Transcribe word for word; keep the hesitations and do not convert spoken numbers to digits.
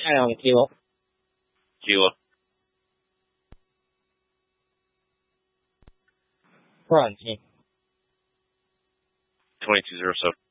Hang on, Kilo. Kilo. We're on team. twenty-two zero seven.